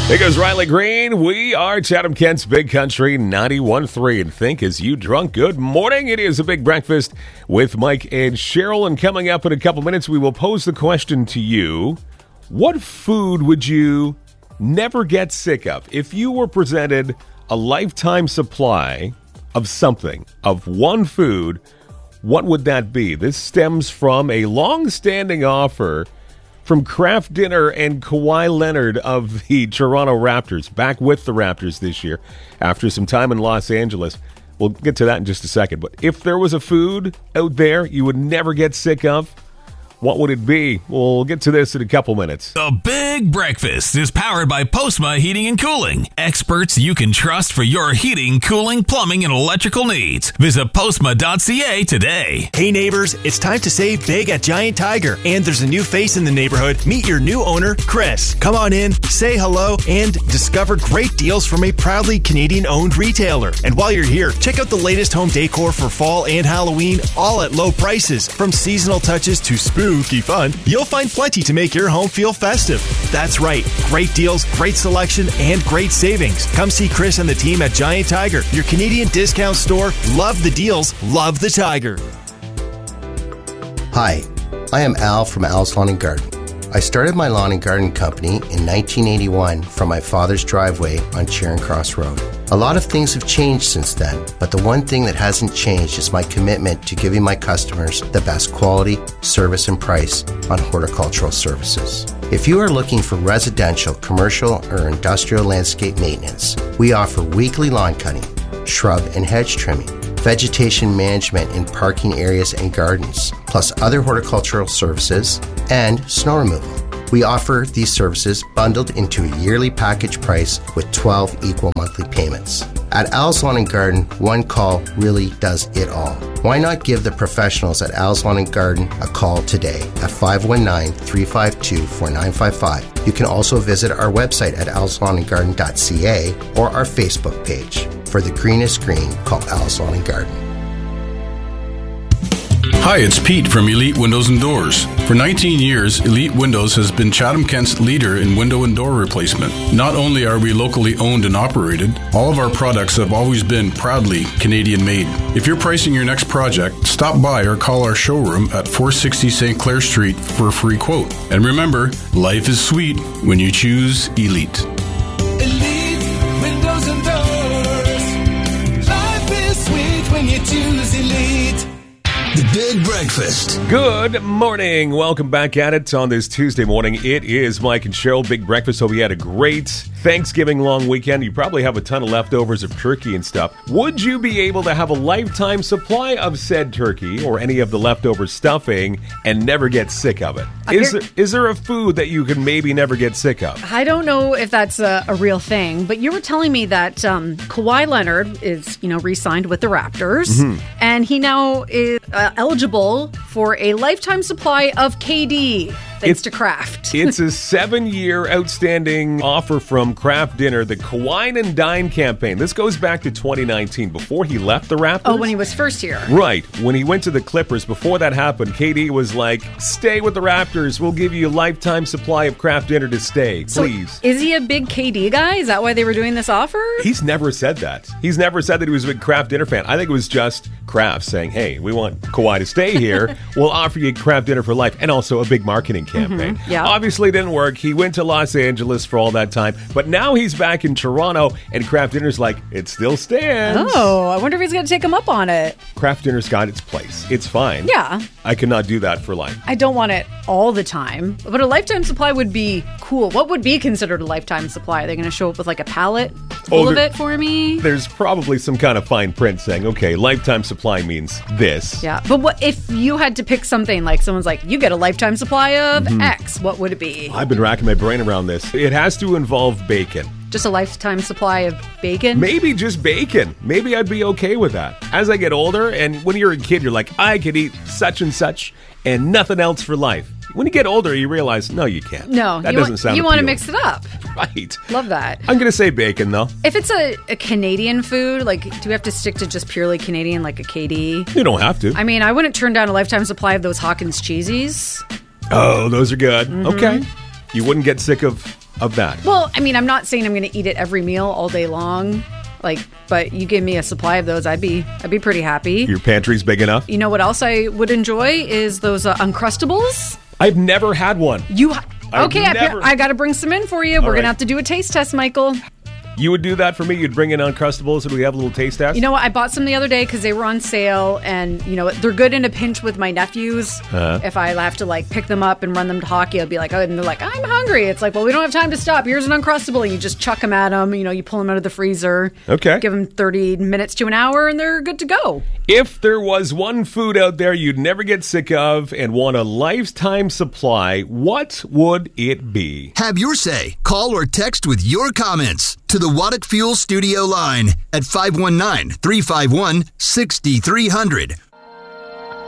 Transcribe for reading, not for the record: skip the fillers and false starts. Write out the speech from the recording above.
Here goes Riley Green. We are Chatham Kent's Big Country 91.3. And think as you drunk. Good morning. It is a big breakfast with Mike and Cheryl. And coming up in a couple minutes, we will pose the question to you. What food would you never get sick of? If you were presented a lifetime supply of something, of one food, what would that be? This stems from a long-standing offer from Kraft Dinner and Kawhi Leonard of the Toronto Raptors, back with the Raptors this year after some time in Los Angeles. We'll get to that in just a second. But if there was a food out there you would never get sick of, what would it be? We'll get to this in a couple minutes. The Big Breakfast is powered by Postma Heating and Cooling. Experts you can trust for your heating, cooling, plumbing, and electrical needs. Visit postma.ca today. Hey neighbors, it's time to save big at Giant Tiger. And there's a new face in the neighborhood. Meet your new owner, Chris. Come on in, say hello, and discover great deals from a proudly Canadian-owned retailer. And while you're here, check out the latest home decor for fall and Halloween, all at low prices. From seasonal touches to spooky fun, you'll find plenty to make your home feel festive. That's right, great deals, great selection, and great savings. Come see Chris and the team at Giant Tiger, your Canadian discount store. Love the deals, love the Tiger. Hi, I am Al from Al's Lawn and Garden. I started my lawn and garden company in 1981 from my father's driveway on Charing Cross Road. A lot of things have changed since then, but the one thing that hasn't changed is my commitment to giving my customers the best quality, service, and price on horticultural services. If you are looking for residential, commercial, or industrial landscape maintenance, we offer weekly lawn cutting, shrub and hedge trimming, vegetation management in parking areas and gardens, plus other horticultural services, and snow removal. We offer these services bundled into a yearly package price with 12 equal monthly payments. At Al's Lawn and Garden, one call really does it all. Why not give the professionals at Al's Lawn and Garden a call today at 519-352-4955. You can also visit our website at alslawnandgarden.ca or our Facebook page. For the greenest green, call Al's Lawn and Garden. Hi, it's Pete from Elite Windows and Doors. For 19 years, Elite Windows has been Chatham Kent's leader in window and door replacement. Not only are we locally owned and operated, all of our products have always been proudly Canadian made. If you're pricing your next project, stop by or call our showroom at 460 St. Clair Street for a free quote. And remember, life is sweet when you choose Elite. Elite Windows and Doors. Life is sweet when you choose Elite. The Big Breakfast. Good morning. Welcome back at it on this Tuesday morning. It is Mike and Cheryl, Big Breakfast. Hope you had a great Thanksgiving long weekend. You probably have a ton of leftovers of turkey and stuff. Would you be able to have a lifetime supply of said turkey or any of the leftover stuffing and never get sick of it? Is there a food that you can maybe never get sick of? I don't know if that's a real thing, but you were telling me that Kawhi Leonard is, re-signed with the Raptors, and he now is eligible for a lifetime supply of KD. Thanks to Kraft. It's a 7-year outstanding offer from Kraft Dinner, the Kawhi and Dine campaign. This goes back to 2019, before he left the Raptors. Oh, when he was first here. Right. When he went to the Clippers, before that happened, KD was like, stay with the Raptors. We'll give you a lifetime supply of Kraft Dinner to stay, please. So is he a big KD guy? Is that why they were doing this offer? He's never said that. He's never said that he was a big Kraft Dinner fan. I think it was just Kraft saying, hey, we want Kawhi to stay here. We'll offer you Kraft Dinner for life, and also a big marketing campaign. Yeah. Obviously didn't work. He went to Los Angeles for all that time, but now he's back in Toronto, and Kraft Dinner's like, it still stands. Oh, I wonder if he's going to take him up on it. Kraft Dinner's got its place. It's fine. Yeah. I cannot do that for life. I don't want it all the time, but a lifetime supply would be cool. What would be considered a lifetime supply? Are they going to show up with like a pallet full of it for me? There's probably some kind of fine print saying, okay, lifetime supply means this. Yeah, but what if you had to pick something, like someone's like, you get a lifetime supply of X, what would it be? I've been racking my brain around this. It has to involve bacon. Just a lifetime supply of bacon? Maybe just bacon. Maybe I'd be okay with that. As I get older, and when you're a kid, you're like, I could eat such and such and nothing else for life. When you get older, you realize, no, you can't. No, that doesn't sound you want to appealing. mix it up. Right. Love that. I'm going to say bacon, though. If it's a Canadian food, like, do we have to stick to just purely Canadian, like a KD? You don't have to. I mean, I wouldn't turn down a lifetime supply of those Hawkins cheesies. Oh, those are good. Okay. You wouldn't get sick of of that. Well, I mean, I'm not saying I'm going to eat it every meal all day long. But you give me a supply of those, I'd be pretty happy. Your pantry's big enough? You know what else I would enjoy is those Uncrustables. I've never had one. I got to bring some in for you. We're going to have to do a taste test, Michael. You would do that for me? You'd bring in Uncrustables and we have a little taste test? You know what? I bought some the other day because they were on sale, and you know they're good in a pinch with my nephews. If I have to pick them up and run them to hockey, I'll be like, oh, and they're like, I'm hungry. It's like, well, we don't have time to stop. Here's an Uncrustable, and you just chuck them at them. You know, you pull them out of the freezer. Okay. Give them 30 minutes to an hour, and they're good to go. If there was one food out there you'd never get sick of and want a lifetime supply, what would it be? Have your say. Call or text with your comments to the Waddick Fuel Studio line at 519-351-6300